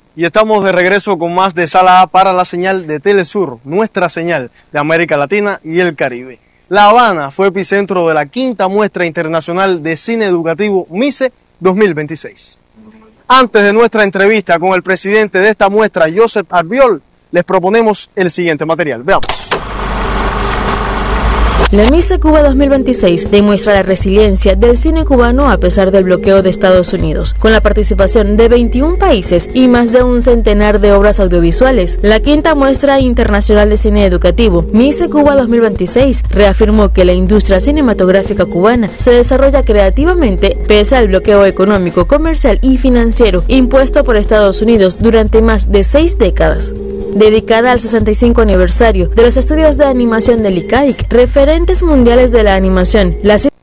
Y estamos de regreso con más de Sala A para la señal de Telesur, nuestra señal de América Latina y el Caribe. La Habana fue epicentro de la quinta muestra internacional de cine educativo MICE 2026. Antes de nuestra entrevista con el presidente de esta muestra, Joseph Albiol, les proponemos el siguiente material. Veamos. La MICE Cuba 2026 demuestra la resiliencia del cine cubano a pesar del bloqueo de Estados Unidos, con la participación de 21 países y más de un centenar de obras audiovisuales. La quinta muestra internacional de cine educativo, MICE Cuba 2026, reafirmó que la industria cinematográfica cubana se desarrolla creativamente pese al bloqueo económico, comercial y financiero impuesto por Estados Unidos durante más de 6 décadas. Dedicada al 65 aniversario de los estudios de animación del ICAIC, referentes mundiales de la animación, la